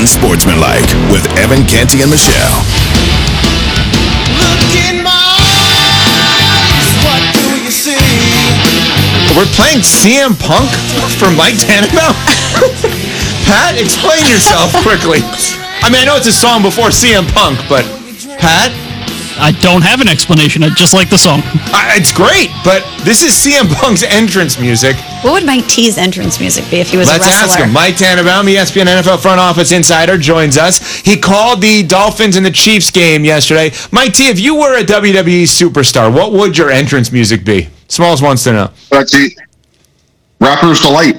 Unsportsmanlike with Evan Canty and Michelle. Look in my eyes, what do you see? We're playing CM Punk for Mike Tannenbaum? Pat, explain yourself quickly. I mean, I know it's a song before CM Punk, but Pat? I don't have an explanation. I just like the song. It's great, but this is CM Punk's entrance music. What would Mike T's entrance music be if he was Let's a wrestler? ask him. Mike Tannenbaum, ESPN NFL front office insider, joins us. He called the Dolphins and the Chiefs game yesterday. Mike T, if you were a WWE superstar, what would your entrance music be? Smalls wants to know. Let's see. Rapper's Delight.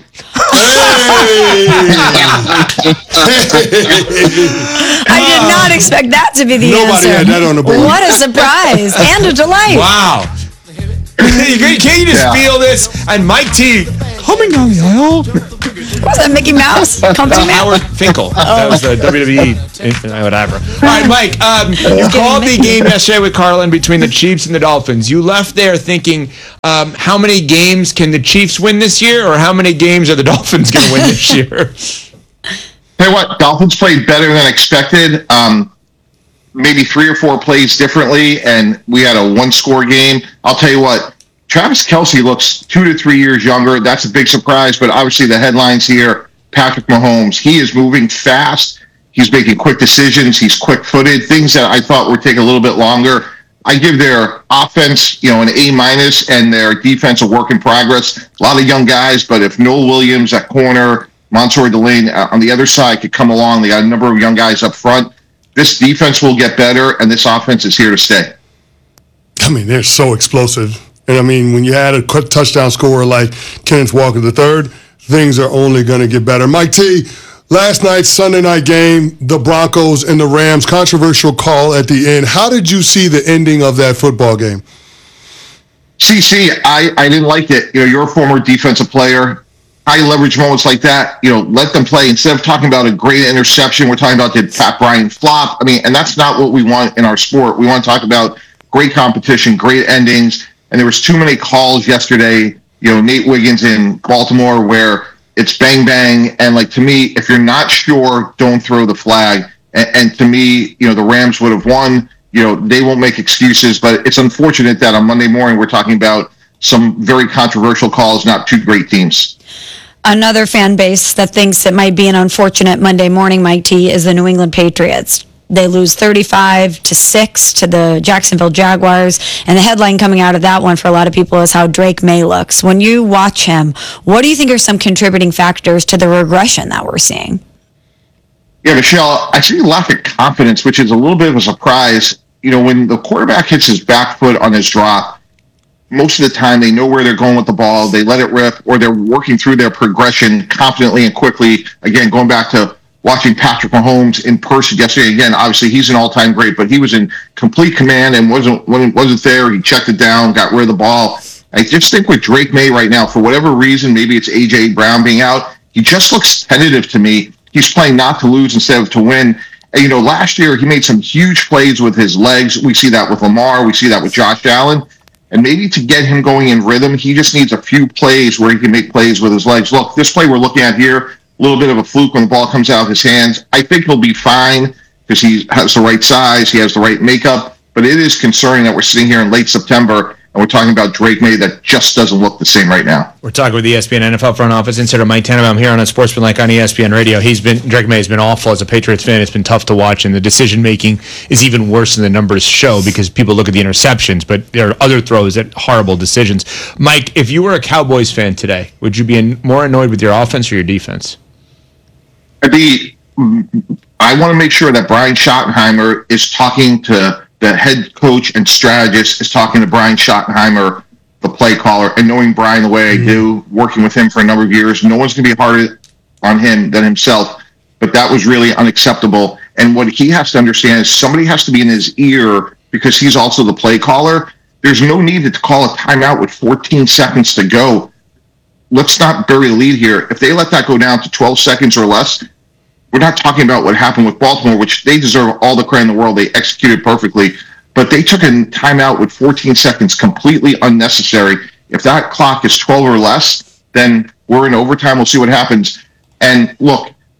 I did not expect that to be the answer. Nobody had that on the board. What a surprise and a delight. Wow. Can you just feel this? And Mike T coming down the aisle. Was that Mickey Mouse? Comfy Man? Howard Finkel. That was the WWE, whatever. All right, Mike, you called the game yesterday with Carlin between the Chiefs and the Dolphins. You left there thinking, how many games can the Chiefs win this year, or how many games are the Dolphins going to win this year? Tell you what, Dolphins played better than expected. Maybe 3 or 4 plays differently, and we had a one-score game. I'll tell you what, Travis Kelce looks 2 to 3 years younger. That's a big surprise, but obviously the headlines here, Patrick Mahomes, he is moving fast. He's making quick decisions. He's quick-footed, things that I thought would take a little bit longer. I give their offense, an A-, and their defense a work in progress. A lot of young guys, but if Noel Williams at corner, Mansour Delane on the other side could come along, they got a number of young guys up front. This defense will get better, and this offense is here to stay. I mean, they're so explosive. And, I mean, when you had a quick touchdown scorer like Kenneth Walker III, things are only going to get better. Mike T, last night's Sunday night game, the Broncos and the Rams, controversial call at the end. How did you see the ending of that football game? CC, I didn't like it. You're a former defensive player. High leverage moments like that, let them play. Instead of talking about a great interception, we're talking about did Pat Bryant flop? I mean, and that's not what we want in our sport. We want to talk about great competition, great endings. And there was too many calls yesterday, Nate Wiggins in Baltimore, where it's bang, bang. And to me, if you're not sure, don't throw the flag. And to me, the Rams would have won. They won't make excuses, but it's unfortunate that on Monday morning, we're talking about some very controversial calls, not two great teams. Another fan base that thinks it might be an unfortunate Monday morning, Mike T, is the New England Patriots. They lose 35-6 to the Jacksonville Jaguars, and the headline coming out of that one for a lot of people is how Drake May looks. When you watch him, what do you think are some contributing factors to the regression that we're seeing? Yeah, Michelle, I see a lack of confidence, which is a little bit of a surprise. When the quarterback hits his back foot on his drop, most of the time they know where they're going with the ball, they let it rip, or they're working through their progression confidently and quickly. Again, going back to watching Patrick Mahomes in person yesterday, again, obviously he's an all-time great, but he was in complete command and wasn't there. He checked it down, got rid of the ball. I just think with Drake May right now, for whatever reason, maybe it's A.J. Brown being out, he just looks tentative to me. He's playing not to lose instead of to win. And, last year he made some huge plays with his legs. We see that with Lamar. We see that with Josh Allen. And maybe to get him going in rhythm, he just needs a few plays where he can make plays with his legs. Look, this play we're looking at here, a little bit of a fluke when the ball comes out of his hands. I think he'll be fine because he has the right size, he has the right makeup. But it is concerning that we're sitting here in late September and we're talking about Drake May that just doesn't look the same right now. We're talking with the ESPN NFL front office insider Mike Tannenbaum here on Unsportsmanlike on ESPN Radio. Drake May has been awful as a Patriots fan. It's been tough to watch, and the decision making is even worse than the numbers show because people look at the interceptions, but there are other throws at horrible decisions. Mike, if you were a Cowboys fan today, would you be more annoyed with your offense or your defense? I want to make sure that Brian Schottenheimer is talking to the head coach and strategist, is talking to Brian Schottenheimer, the play caller, and knowing Brian the way I do, working with him for a number of years, no one's going to be harder on him than himself. But that was really unacceptable. And what he has to understand is somebody has to be in his ear because he's also the play caller. There's no need to call a timeout with 14 seconds to go. Let's not bury the lead here. If they let that go down to 12 seconds or less, we're not talking about what happened with Baltimore, which they deserve all the credit in the world. They executed perfectly. But they took a timeout with 14 seconds, completely unnecessary. If that clock is 12 or less, then we're in overtime. We'll see what happens. And look,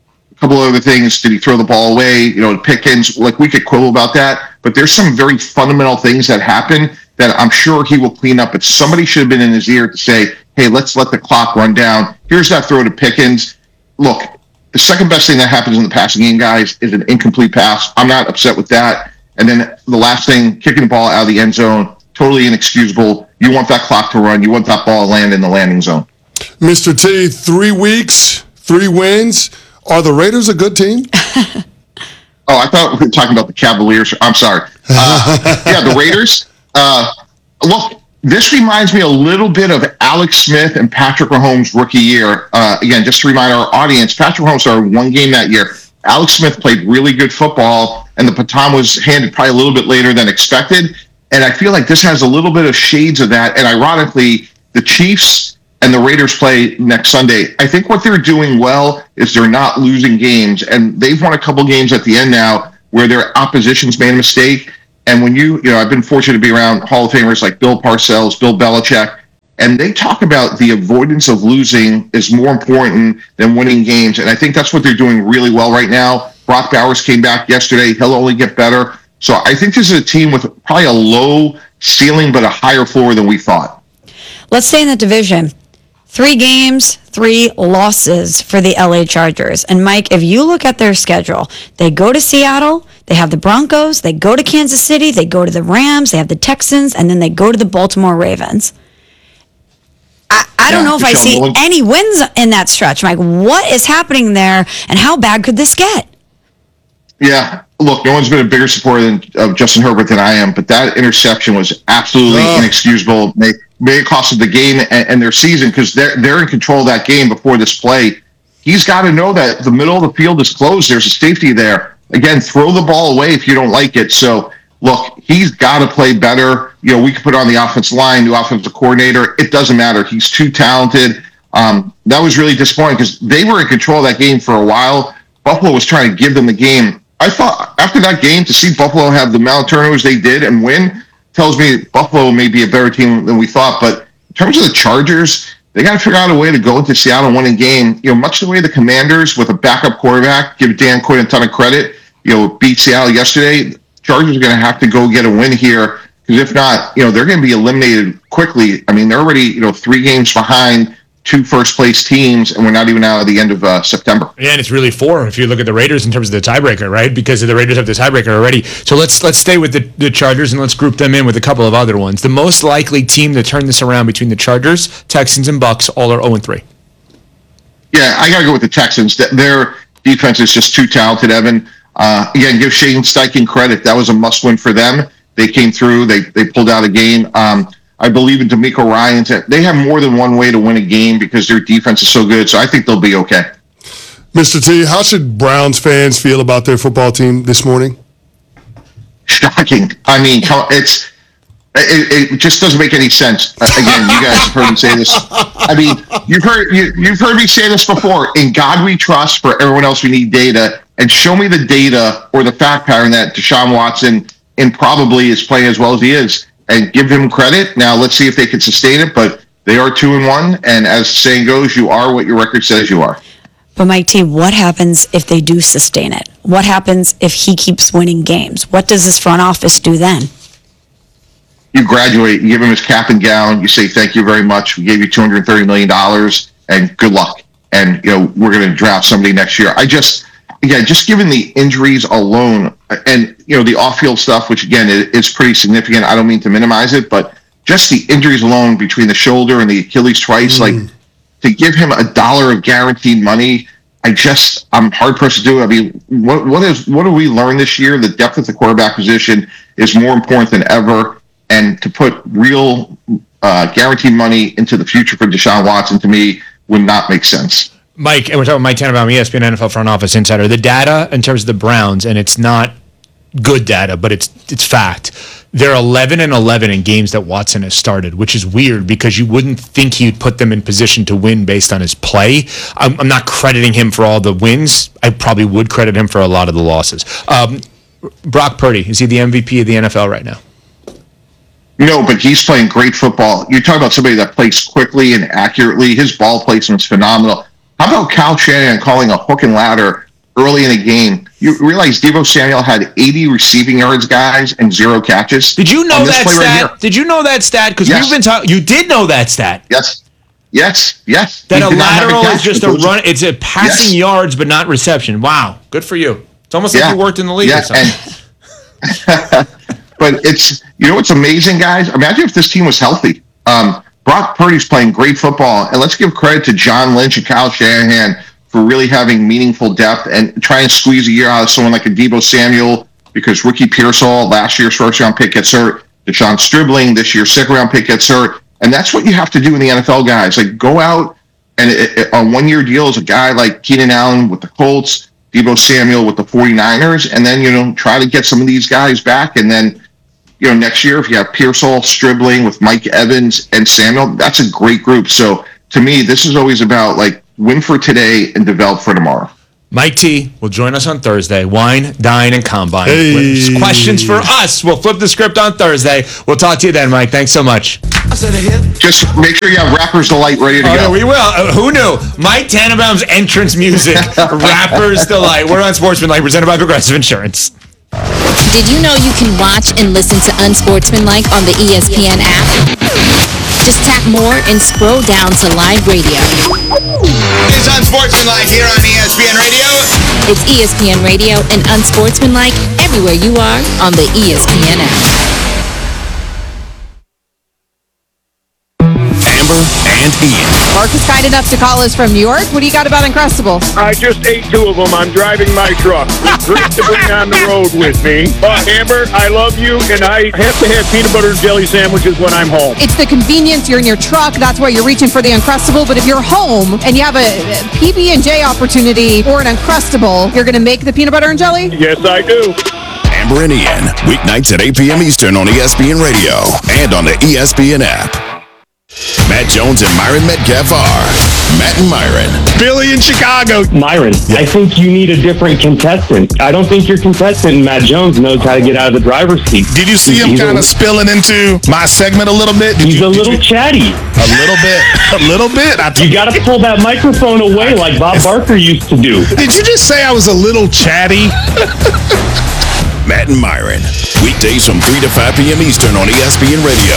couple other things. Did he throw the ball away? Pickens, like we could quibble about that, but there's some very fundamental things that happen that I'm sure he will clean up. But somebody should have been in his ear to say, hey, let's let the clock run down. Here's that throw to Pickens. Look, the second best thing that happens in the passing game, guys, is an incomplete pass. I'm not upset with that. And then the last thing, kicking the ball out of the end zone, totally inexcusable. You want that clock to run. You want that ball to land in the landing zone. Mr. T, 3 weeks, 3 wins. Are the Raiders a good team? Oh, I thought we were talking about the Cavaliers. I'm sorry. Yeah, the Raiders. Look, this reminds me a little bit of Alex Smith and Patrick Mahomes' rookie year. Again, just to remind our audience, Patrick Mahomes started 1 game that year. Alex Smith played really good football, and the baton was handed probably a little bit later than expected. And I feel like this has a little bit of shades of that. And ironically, the Chiefs and the Raiders play next Sunday. I think what they're doing well is they're not losing games. And they've won a couple games at the end now where their opposition's made a mistake. And when I've been fortunate to be around Hall of Famers like Bill Parcells, Bill Belichick, and they talk about the avoidance of losing is more important than winning games. And I think that's what they're doing really well right now. Brock Bowers came back yesterday. He'll only get better. So I think this is a team with probably a low ceiling but a higher floor than we thought. Let's stay in the division. 3 games, 3 losses for the LA Chargers. And Mike, if you look at their schedule, they go to Seattle, they have the Broncos, they go to Kansas City, they go to the Rams, they have the Texans, and then they go to the Baltimore Ravens. I don't know if I see any wins in that stretch, Mike. What is happening there, and how bad could this get? Yeah, look, no one's been a bigger supporter of Justin Herbert than I am, but that interception was absolutely inexcusable. May have costed the game and their season because they're in control of that game before this play. He's got to know that the middle of the field is closed. There's a safety there. Again, throw the ball away if you don't like it. So, look, he's got to play better. We could put on the offensive line, new offensive coordinator. It doesn't matter. He's too talented. That was really disappointing because they were in control of that game for a while. Buffalo was trying to give them the game. I thought after that game to see Buffalo have the amount of turnovers they did and win tells me Buffalo may be a better team than we thought. But in terms of the Chargers, they got to figure out a way to go into Seattle and win a game. Much the way the Commanders with a backup quarterback, give Dan Quinn a ton of credit, beat Seattle yesterday. Chargers are going to have to go get a win here because if not, they're going to be eliminated quickly. I mean, they're already 3 games behind 2 first-place teams, and we're not even out of the end of September. Yeah, and it's really 4 if you look at the Raiders in terms of the tiebreaker, right? Because the Raiders have the tiebreaker already. So let's stay with the Chargers and let's group them in with a couple of other ones. The most likely team to turn this around between the Chargers, Texans, and Bucks all are 0-3. Yeah, I got to go with the Texans. Their defense is just too talented, Evan. Again, give Shane Steichen credit. That was a must-win for them. They came through. They pulled out a game. I believe in D'Amico Ryans. They have more than one way to win a game because their defense is so good. So I think they'll be okay. Mr. T, how should Browns fans feel about their football team this morning? Shocking. I mean, it just doesn't make any sense. Again, you guys have heard me say this. I mean, you've heard me say this before. In God we trust. For everyone else, we need data. And show me the data or the fact pattern that Deshaun Watson improbably is playing as well as he is. And give him credit. Now, let's see if they can sustain it. But they are 2-1. And as the saying goes, you are what your record says you are. But Mike T, what happens if they do sustain it? What happens if he keeps winning games? What does this front office do then? You graduate, you give him his cap and gown, you say, thank you very much. We gave you $230 million and good luck. And, we're going to draft somebody next year. Just given the injuries alone and, the off-field stuff, which again is pretty significant. I don't mean to minimize it, but just the injuries alone between the shoulder and the Achilles twice, like to give him $1 of guaranteed money, I'm hard pressed to do it. I mean, what do we learn this year? The depth of the quarterback position is more important than ever. And to put real guaranteed money into the future for Deshaun Watson, to me, would not make sense. Mike, and we're talking Mike Tannenbaum, ESPN NFL Front Office Insider. The data in terms of the Browns, and it's not good data, but it's fact. They're 11-11 in games that Watson has started, which is weird because you wouldn't think he'd put them in position to win based on his play. I'm not crediting him for all the wins. I probably would credit him for a lot of the losses. Brock Purdy, is he the MVP of the NFL right now? No, but he's playing great football. You're talking about somebody that plays quickly and accurately. His ball placement's phenomenal. How about Kyle Shanahan calling a hook and ladder early in the game. You realize Deebo Samuel had 80 receiving yards, guys, and 0 catches. Did you know on this that play right stat? here. Did you know that stat? Because Yes. we've been talking. You did know that stat. Yes. That He a did not have lateral is catch. just a run. It's a passing Yes. yards, but not reception. Wow, good for you. It's almost like you worked in the league or something. But it's, what's amazing, guys? Imagine if this team was healthy. Brock Purdy's playing great football, and let's give credit to John Lynch and Kyle Shanahan for really having meaningful depth and trying to squeeze a year out of someone like a Deebo Samuel, because Ricky Pearsall, last year's first-round pick, gets hurt. Deshaun Stribling, this year's second-round pick, gets hurt. And that's what you have to do in the NFL, guys. Like, go out and on one-year deals, a guy like Keenan Allen with the Colts, Deebo Samuel with the 49ers, and then, try to get some of these guys back. And then, next year, if you have Pearsall, Stribling with Mike Evans and Samuel, that's a great group. So, to me, this is always about, win for today and develop for tomorrow. Mike T will join us on Thursday. Wine, dine, and combine. Hey. With questions for us. We'll flip the script on Thursday. We'll talk to you then, Mike. Thanks so much. Just make sure you have Rapper's Delight ready to go. Yeah, we will. Who knew? Mike Tannenbaum's entrance music. Rapper's Delight. We're on Sportsmanlike, presented by Progressive Insurance. Did you know you can watch and listen to Unsportsmanlike on the ESPN app? Just tap more and scroll down to live radio. It's Unsportsmanlike here on ESPN Radio. It's ESPN Radio and Unsportsmanlike everywhere you are on the ESPN app. Amber and Ian. Mark is kind enough to call us from New York. What do you got about Uncrustables? I just ate 2 of them. I'm driving my truck. Great to bring on the road with me. But Amber, I love you, and I have to have peanut butter and jelly sandwiches when I'm home. It's the convenience. You're in your truck. That's why you're reaching for the Uncrustable. But if you're home and you have a PB&J opportunity or an Uncrustable, you're going to make the peanut butter and jelly? Yes, I do. Amber and Ian, weeknights at 8 p.m. Eastern on ESPN Radio and on the ESPN app. Matt Jones and Myron Metcalf are Matt and Myron. Billy in Chicago. Myron, I think you need a different contestant. I don't think your contestant, Matt Jones, knows how to get out of the driver's seat. Did you see him kind of spilling into my segment a little bit? He's a little chatty. A little bit. A little bit. You got to pull that microphone away like Bob Barker used to do. Did you just say I was a little chatty? Matt and Myron, weekdays from 3 to 5 p.m. Eastern on ESPN Radio.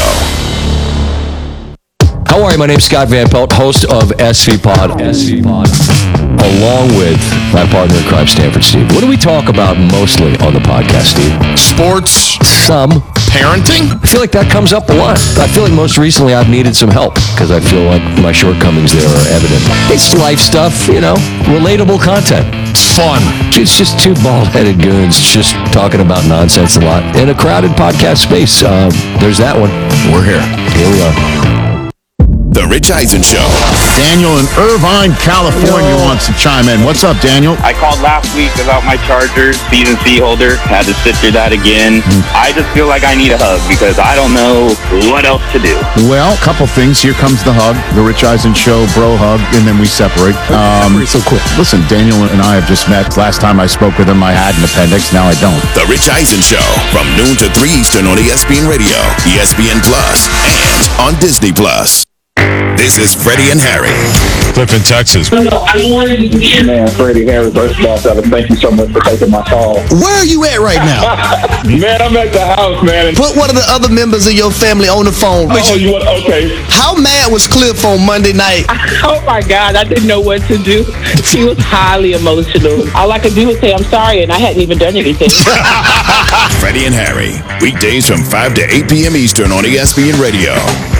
How are you? My name's Scott Van Pelt, host of SV Pod, along with my partner in crime, Stanford Steve. What do we talk about mostly on the podcast, Steve? Sports. Some. Parenting. I feel like that comes up a lot. I feel like most recently I've needed some help because I feel like my shortcomings there are evident. It's life stuff, relatable content. Fun. It's just 2 bald-headed goons just talking about nonsense a lot in a crowded podcast space. There's that one. We're here. Here we are. The Rich Eisen Show. Daniel in Irvine, California wants to chime in. What's up, Daniel? I called last week about my Chargers season C holder. Had to sit through that again. I just feel like I need a hug because I don't know what else to do. Well, a couple things. Here comes the hug, the Rich Eisen Show, bro hug, and then we separate. So quick. Listen, Daniel and I have just met. Last time I spoke with him, I had an appendix. Now I don't. The Rich Eisen Show from noon to 3 Eastern on ESPN Radio, ESPN Plus, and on Disney Plus. This is Freddie and Harry. Clifton, Texas. Man, Freddie Harry, first of all, thank you so much for taking my call. Where are you at right now? Man, I'm at the house, man. Put one of the other members of your family on the phone. Okay. How mad was Cliff on Monday night? Oh my God, I didn't know what to do. He was highly emotional. All I could do was say, I'm sorry, and I hadn't even done anything. Freddie and Harry, weekdays from 5 to 8 p.m. Eastern on ESPN Radio.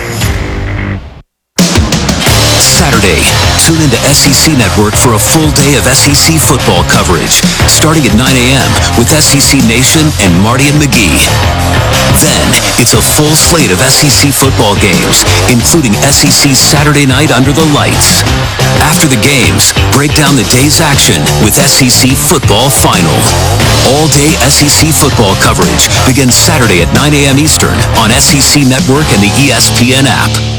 Saturday, tune into SEC Network for a full day of SEC football coverage, starting at 9 a.m. with SEC Nation and Marty and McGee. Then, it's a full slate of SEC football games, including SEC Saturday Night Under the Lights. After the games, break down the day's action with SEC Football Final. All-day SEC football coverage begins Saturday at 9 a.m. Eastern on SEC Network and the ESPN app.